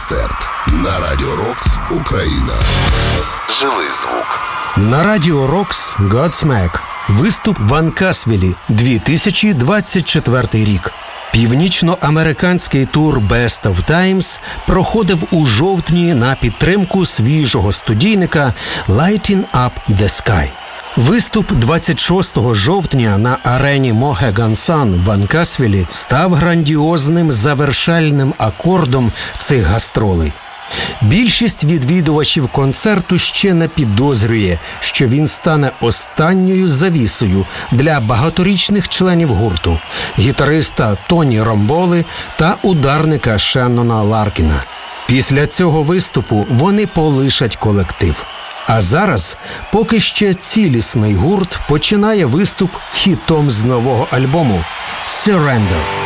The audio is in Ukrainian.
концерт на Радіо Рокс Україна. Живий звук. На Радіо Рокс Godsmack. Виступ в Анкасвілі, 2024 рік. Північноамериканський тур Best of Times проходив у жовтні на підтримку свіжого студійника Lighting Up the Sky. Виступ 26 жовтня на арені Mohegan Sun в Анкасвілі став грандіозним завершальним акордом цих гастролей. Більшість відвідувачів концерту ще не підозрює, що він стане останньою завісою для багаторічних членів гурту – гітариста Тоні Ромболи та ударника Шеннона Ларкіна. Після цього виступу вони полишать колектив. А зараз, поки ще цілісний гурт починає виступ хітом з нового альбому «Surrender».